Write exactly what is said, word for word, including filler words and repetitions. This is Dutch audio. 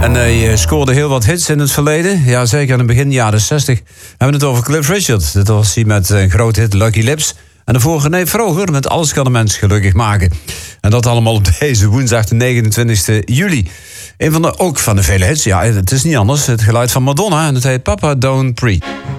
En hij scoorde heel wat hits in het verleden. Ja, zeker in het begin jaren zestig. We hebben het over Cliff Richard. Dat was hij met een groot hit Lucky Lips. En daarvoor René Vroger met Alles kan een mens gelukkig maken. En dat allemaal op deze woensdag de negenentwintigste juli. Een van de, ook van de vele hits. Ja, het is niet anders. Het geluid van Madonna. En het heet Papa Don't Preach.